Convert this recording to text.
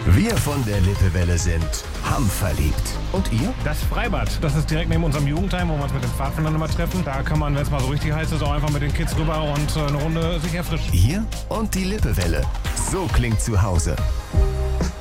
Wir von der Lippewelle sind hamverliebt. Und ihr? Das Freibad, das ist direkt neben unserem Jugendheim, wo wir uns mit den Pfadfindern immer treffen. Da kann man, wenn es mal so richtig heiß ist, auch einfach mit den Kids rüber und eine Runde sich erfrischen. Hier und die Lippewelle. So klingt zu Hause.